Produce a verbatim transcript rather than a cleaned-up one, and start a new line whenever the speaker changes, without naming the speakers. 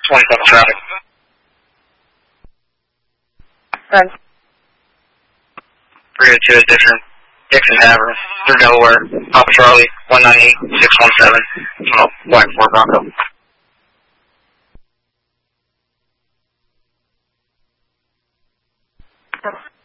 twenty-seven traffic.
Thanks.
three oh two is Dixon. Dixon Tavern, through Delaware. Papa Charlie, one nine eight, six one seven. Oh, Black four Bronco.
Thanks.